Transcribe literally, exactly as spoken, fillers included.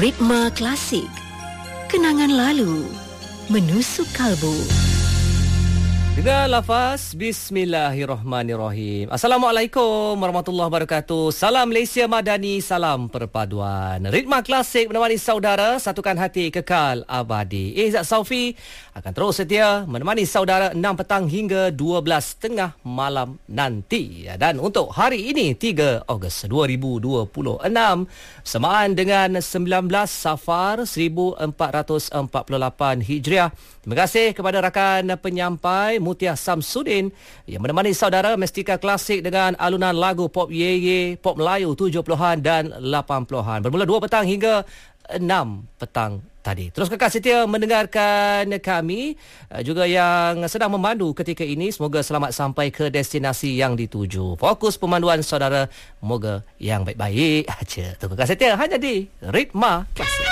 Ritma Klasik. Kenangan lalu menusuk kalbu. Dengan lafaz Bismillahirrahmanirrahim. Assalamualaikum warahmatullahi wabarakatuh. Salam Malaysia Madani, salam perpaduan. Ritma Klasik menemani saudara, satukan hati kekal abadi. Izzat Saufi akan terus setia menemani saudara enam petang hingga dua belas tengah malam nanti. Dan untuk hari ini tiga Ogos dua ribu dua puluh enam bersamaan dengan sembilan belas Safar seribu empat ratus empat puluh lapan Hijriah. Terima kasih kepada rakan penyampai Mutia Samsudin yang menemani saudara Mestika Klasik dengan alunan lagu pop ye-ye, pop Melayu tujuh puluhan dan lapan puluhan. Bermula dua petang hingga enam petang tadi. Terus kekal setia mendengarkan kami, juga yang sedang memandu ketika ini. Semoga selamat sampai ke destinasi yang dituju. Fokus pemanduan saudara, moga yang baik-baik aja. Terus kekal setia hanya di Ritma Klasik.